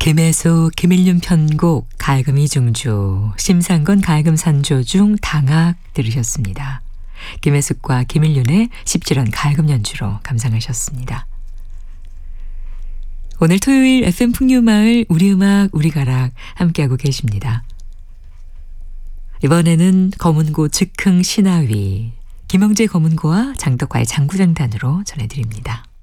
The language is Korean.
김혜수, 김일륜 편곡, 가야금 이중주, 심상건 가야금 산조 중 당악 들으셨습니다. 김혜숙과 김일륜의 17원 가야금 연주로 감상하셨습니다. 오늘 토요일 FM 풍류마을 우리 음악 우리 가락 함께하고 계십니다. 이번에는 검은고 즉흥 신화위 김영재 검은고와 장덕화의 장구장단으로 전해드립니다.